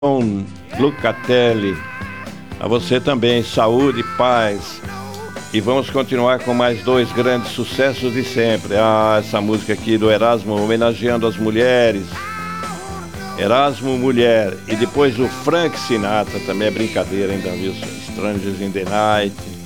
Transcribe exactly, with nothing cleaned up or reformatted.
Lucatelli. A você também, saúde e paz. E vamos continuar com mais dois grandes sucessos de sempre. Ah, essa música aqui do Erasmo, homenageando as mulheres. Erasmo, mulher. E depois o Frank Sinatra, também é brincadeira ainda, viu? Strangers in the Night.